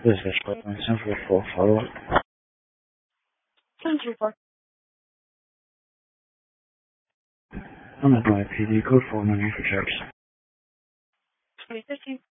This is Scotland Central for follow-up. Central Park. I'm at my PD code 4 money for checks. 2015.